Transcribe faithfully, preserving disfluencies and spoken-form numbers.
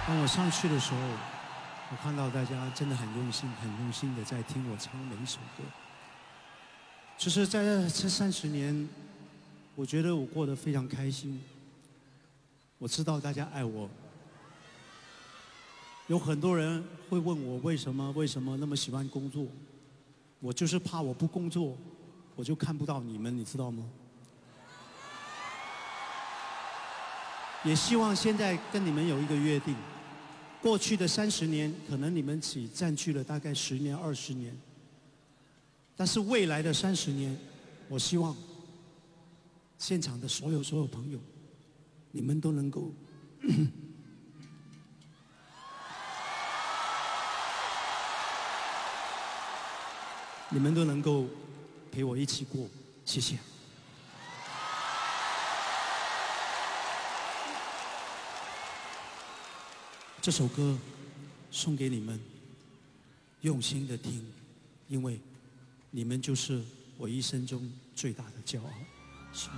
当我上去的时候，我看到大家真的很用心、很用心的在听我唱每一首歌。其实在这三十年，我觉得我过得非常开心。我知道大家爱我，有很多人会问我为什么为什么那么喜欢工作，我就是怕我不工作，我就看不到你们，你知道吗？也希望现在跟你们有一个约定，过去的三十年，可能你们只占据了大概十年、二十年，但是未来的三十年，我希望现场的所有所有朋友，你们都能够你们都能够陪我一起过，谢谢。这首歌送给你们，用心的听，因为你们就是我一生中最大的骄傲。